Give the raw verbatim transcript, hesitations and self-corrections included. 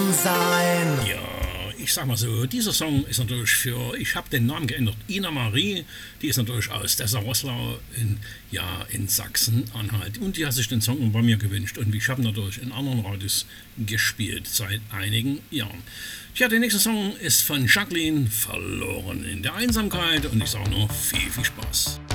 sein. Ja, ich sag mal so, dieser Song ist natürlich für, ich habe den Namen geändert, Ina Marie, die ist natürlich aus Dessau-Roßlau in, ja, in Sachsen-Anhalt. Und die hat sich den Song bei mir gewünscht und ich habe natürlich in anderen Radios gespielt seit einigen Jahren. Tja, der nächste Song ist von Jacqueline, Verloren in der Einsamkeit, und ich sage nur viel, viel Spaß.